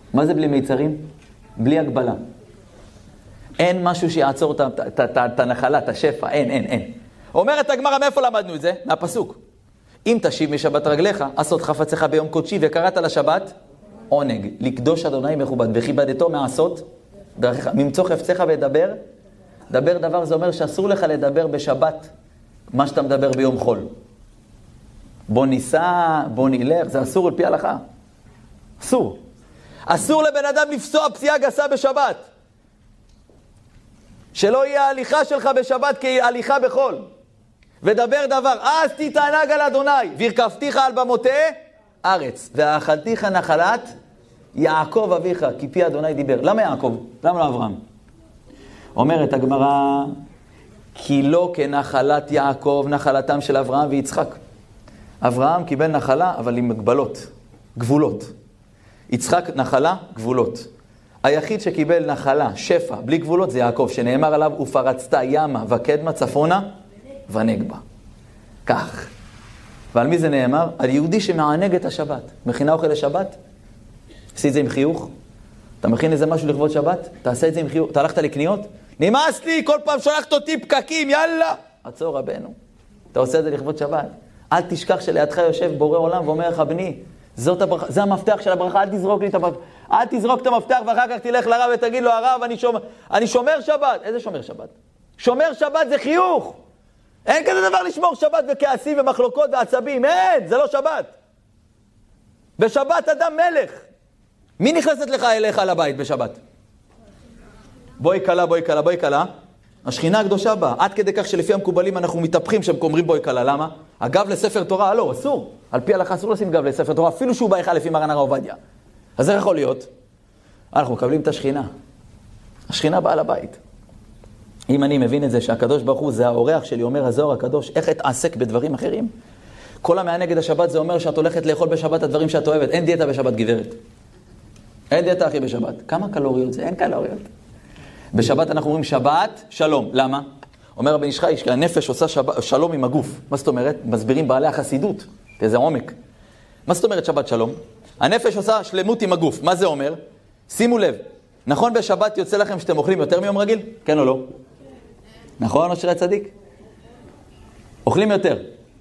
מה זה בלי מיצרים? בלי הגבלה. אין משהו שיעצור את הנחלה, את השפע, אין. אומרת הגמרא, מאיפה למדנו את זה? מהפסוק. אם תשיב משבת רגליך, עשות חפציך ביום קודשי, וקראת לשבת עונג, לקדוש אדוני מכובד, וכיבדתו מעשות דרכיך. ממצוא חפציך ודבר, דבר דבר זה אומר שאסור לך לדבר בשבת מה שאתה מדבר ביום חול. בוא ניסע, בוא נלך, זה אסור על פי ההלכה. אסור. אסור לבן אדם לפסוע פסיעה גסה בשבת. שלא יהיה ההליכה שלך בשבת כהליכה בחול. ודבר דבר, אז תתענג על אדוני, והרכבתיך על במותי ארץ, ואכלתיך נחלת יעקב אביך, כי פי אדוני דיבר. למה יעקב? למה לא אברהם? אומרת הגמרא, כי לא כנחלת יעקב, נחלתם של אברהם ויצחק. אברהם קיבל נחלה, אבל עם מגבלות, גבולות. יצחק נחלה, גבולות. היחיד שקיבל נחלה, שפע, בלי גבולות, זה יעקב, שנאמר עליו, ופרצת ימה וקדמה צפונה ונגבה. כך. ועל מי זה נאמר? על יהודי שמענג את השבת. מכינה אוכל לשבת? עשי את זה עם חיוך. אתה מכין איזה משהו לכבוד שבת? תעשה את זה עם חיוך. אתה הלכת לקניות? נמאס לי, כל פעם שולחת אותי פקקים, יאללה. עצור רבנו. אתה עושה את זה לכבוד שבת. אל תשכח שלידך יושב בורא עולם ואומר לך, בני, זה המפתח של הברכה, אל תזרוק לי את המפתח. אל תזרוק את המפתח ואחר כך תלך לרב ותגיד לו, הרב, אני שומר שבת. איזה שומר שבת? שומר שבת זה חיוך. אין כזה דבר לשמור שבת וכעסים ומחלוקות ועצבים. אין, זה לא שבת. בשבת אדם מלך. מי נכנסת לך אליך לבית בשבת? בואי קלה. השכינה הקדושה באה. עד כדי כך שלפי המקובלים אנחנו מתהפכים שהם אומרים בואי קלה. למה? הגב לספר תורה, לא, אסור. על פי הלכה אסור לשים גב לספר תורה, אפילו שהוא בהיכל לפי מרן הרב עובדיה. אז איך יכול להיות? אנחנו מקבלים את השכינה. השכינה באה לבית. אם אני מבין את זה שהקדוש ברוך הוא זה האורח שלי, אומר הזוהר הקדוש, איך אתעסק בדברים אחרים? כל המענג את השבת זה אומר שאת הולכת לאכול בשבת הדברים שאת אוהבת. אין דיאטה בשבת גברת. אין דיאטה אחי בשבת. כמה קלוריות זה? אין קלוריות. בשבת אנחנו אומרים שבת שלום. למה? אומר רבי איש חי, שהנפש עושה שלום עם הגוף. מה זאת אומרת? מסבירים בעלי החסידות. איזה עומק. מה זאת אומרת שבת שלום? הנפש עושה שלמות עם הגוף. מה זה אומר? שימו לב. נכון בשבת יוצא לכם שאתם אוכלים יותר מיום רגיל? כן או לא? נכון, אושרי הצדיק? אוכלים יותר.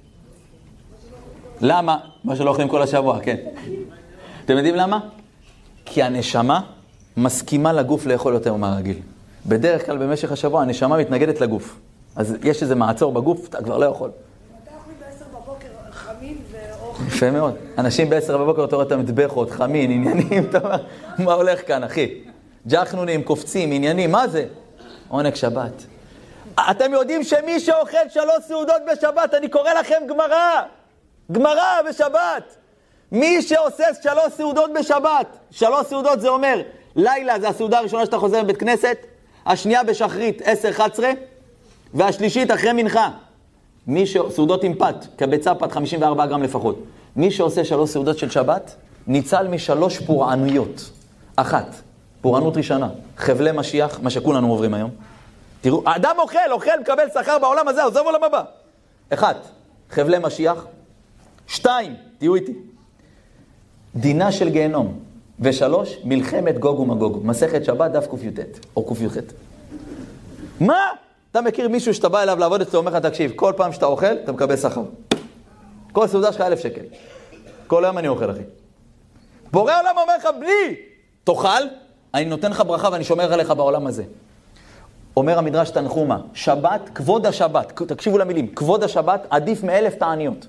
למה? מה שלא אוכלים כל השבוע, כן. אתם יודעים למה? כי הנשמה מסכימה לגוף לאכול יותר מהרגיל. בדרך כלל במשך השבוע הנשמה מתנגדת לגוף. אז יש איזה מעצור בגוף, אתה כבר לא יכול. אתה אוכלים ב10 בבוקר חמין ואוכל. יפה מאוד. אנשים ב10 בבוקר אתה רואה את המטבחות, חמין, עניינים, אתה אומר, מה הולך כאן, אחי? ג'חנונים, קופצים, עניינים, מה זה? עונג שבת. אתם יודעים שמי שאוכל 3 סעודות בשבת, אני קורא לכם גמרא בשבת. מי שעושה 3 סעודות בשבת, 3 סעודות זה אומר, לילה זה הסעודה הראשונה שאתה חוזר בבית כנסת, השנייה בשחרית 10-11, והשלישית אחרי מנחה. סעודות עם פת, כביצה פת 54 גרם לפחות. מי שעושה 3 סעודות של שבת, ניצל מ3 פורענויות. 1, פורענות ראשונה, חבלי משיח, מה שכולנו עוברים היום. תראו, האדם אוכל, מקבל שכר בעולם הזה, עוזב עולם הבא. 1, חבלי משיח. 2, תהיו איתי. דינה של גיהנום. ו3, מלחמת גוג ומגוג. מסכת שבת דף ק"ט או ק"ח. מה? אתה מכיר מישהו שאתה בא אליו לעבוד אצלו, אומר לך, תקשיב, כל פעם שאתה אוכל, אתה מקבל שכר. כל סעודה שלך 1,000 שקל. כל היום אני אוכל, אחי. בורא עולם אומר לך, בלי, תאכל, אני נותן לך ברכה ואני שומר עליך בעולם הזה. אומר המדרש תנחומה, שבת, כבוד השבת, תקשיבו למילים, כבוד השבת עדיף מ1,000 תעניות.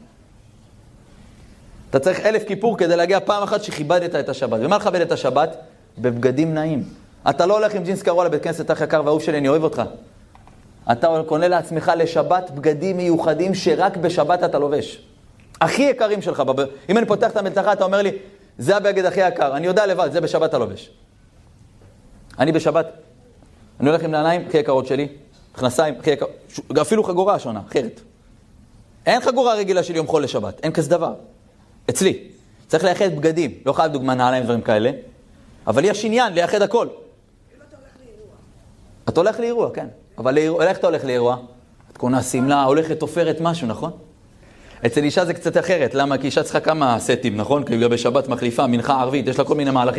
אתה צריך 1,000 כיפור כדי להגיע פעם אחת שכיבדת את השבת. ומה לכבד את השבת? בבגדים נעים. אתה לא הולך עם ג'ינס קרוע לבית כנסת, אח יקר ואהוב שלי, אני אוהב אותך. אתה קונה לעצמך לשבת בגדים מיוחדים שרק בשבת אתה לובש. הכי יקרים שלך. אם אני פותח את המלתחה, אתה אומר לי, זה הבגד הכי יקר. אני יודע לבד, זה בשבת אתה לובש. אני בשבת, אני הולך עם נעליים, הכי יקרות שלי, מכנסיים, הכי יקרות, אפילו חגורה שונה, אחרת. אין חגורה רגילה של יום חול לשבת, אין כזה דבר. אצלי. צריך לייחד בגדים, לא חייב דוגמה נעליים ודברים כאלה, אבל יש עניין לייחד הכל. אם אתה הולך לאירוע. אתה הולך לאירוע, כן. אבל איך אתה הולך לאירוע? את קונה סמלה, הולכת תופרת משהו, נכון? אצל אישה זה קצת אחרת, למה? כי אישה צריכה כמה סטים, נכון? כי בשבת מחליפה, מנחה ערבית, יש לה כל מיני מהלכים.